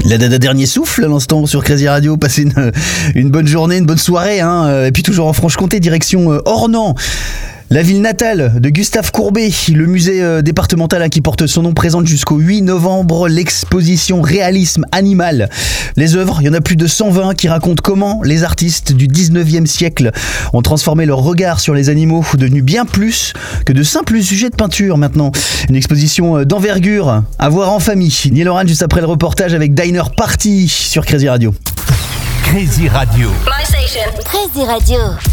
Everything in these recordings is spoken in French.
La Dada dernier souffle à l'instant sur Crazy Radio. Passez une bonne journée, une bonne soirée, hein. Et puis toujours en Franche-Comté, direction Ornans. La ville natale de Gustave Courbet, le musée départemental qui porte son nom, présente jusqu'au 8 novembre l'exposition Réalisme animal. Les œuvres, il y en a plus de 120 qui racontent comment les artistes du 19e siècle ont transformé leur regard sur les animaux, devenus bien plus que de simples sujets de peinture maintenant. Une exposition d'envergure à voir en famille. Neil Oran juste après le reportage avec Diner Party sur Crazy Radio. Crazy Radio. My station. Crazy Radio.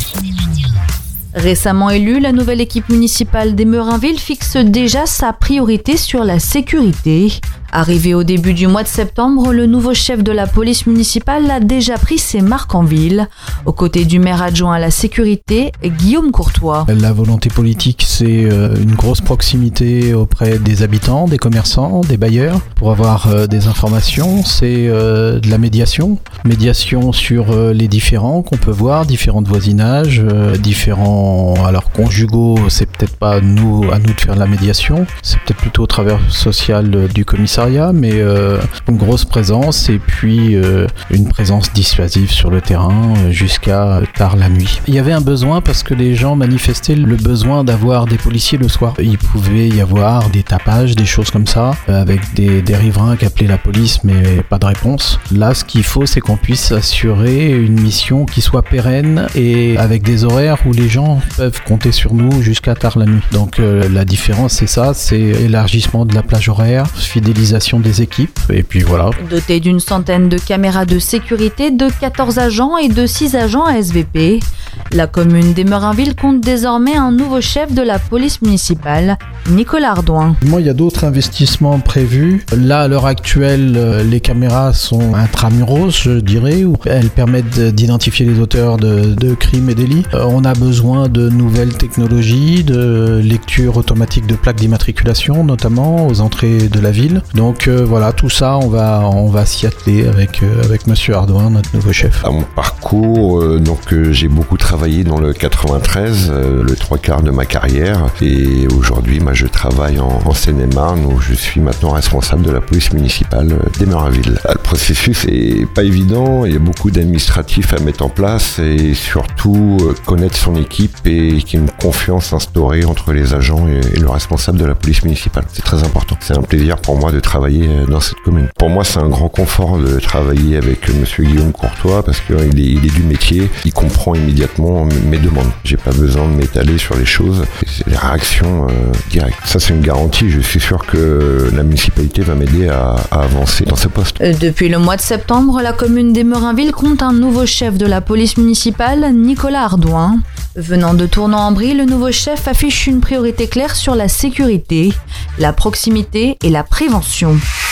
Récemment élue, la nouvelle équipe municipale d'Emerinville fixe déjà sa priorité sur la sécurité. Arrivé au début du mois de septembre, le nouveau chef de la police municipale a déjà pris ses marques en ville. Aux côtés du maire adjoint à la sécurité, Guillaume Courtois. La volonté politique, c'est une grosse proximité auprès des habitants, des commerçants, des bailleurs, pour avoir des informations. C'est de la médiation. Médiation sur les différends qu'on peut voir, différents voisinages, différents... Alors conjugaux, c'est peut-être pas à nous de faire la médiation. C'est peut-être plutôt au travers social du commissariat, mais une grosse présence et puis une présence dissuasive sur le terrain jusqu'à tard la nuit. Il y avait un besoin parce que les gens manifestaient le besoin d'avoir des policiers le soir. Il pouvait y avoir des tapages, des choses comme ça, avec des riverains qui appelaient la police mais pas de réponse. Là, ce qu'il faut, c'est qu'on puisse assurer une mission qui soit pérenne et avec des horaires où les gens peuvent compter sur nous jusqu'à tard la nuit. Donc la différence, c'est ça, c'est élargissement de la plage horaire, fidélisation des équipes, et puis voilà. Doté d'une centaine de caméras de sécurité, de 14 agents et de 6 agents ASVP, la commune d'Emerinville compte désormais un nouveau chef de la police municipale, Nicolas Ardouin. Moi, il y a d'autres investissements prévus. Là, à l'heure actuelle, les caméras sont intramuros, je dirais, où elles permettent d'identifier les auteurs de crimes et délits. On a besoin de nouvelles technologies, de lecture automatique de plaques d'immatriculation, notamment aux entrées de la ville. Donc voilà, tout ça, on va s'y atteler avec Monsieur Ardouin, notre nouveau chef. À mon parcours, j'ai beaucoup travaillé dans le 93, le 3/4 de ma carrière, et aujourd'hui, je travaille en Seine-et-Marne, où je suis maintenant responsable de la police municipale d'Emerinville. Le processus est pas évident, il y a beaucoup d'administratifs à mettre en place, et surtout connaître son équipe et qu'il y ait une confiance instaurée entre les agents et le responsable de la police municipale. C'est très important. C'est un plaisir pour moi de travailler dans cette commune. Pour moi, c'est un grand confort de travailler avec Monsieur Guillaume Courtois parce qu'il est du métier, il comprend immédiatement mes demandes. J'ai pas besoin de m'étaler sur les choses, c'est des réactions directes. Ça, c'est une garantie. Je suis sûr que la municipalité va m'aider à avancer dans ce poste. Depuis le mois de septembre, la commune d'Emerinville compte un nouveau chef de la police municipale, Nicolas Ardouin. Venant de Tournan-en-Brie, le nouveau chef affiche une priorité claire sur la sécurité, la proximité et la prévention.